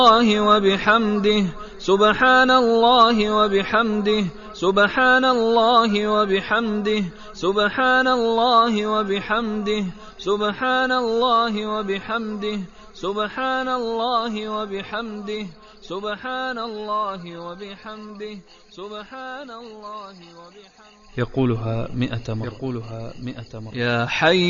الله وبحمده سبحان الله وبحمده سبحان الله وبحمده سبحان الله وبحمده سبحان الله وبحمده سبحان الله وبحمده سبحان الله وبحمده سبحان الله وبحمده. يقولها 100 مرة. يا حي